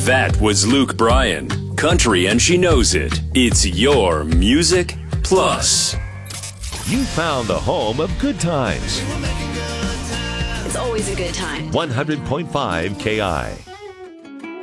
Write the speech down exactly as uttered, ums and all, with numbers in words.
That was Luke Bryan. Country and she knows it. It's your Music Plus. You found the home of good times. It's always a good time. one hundred point five K I.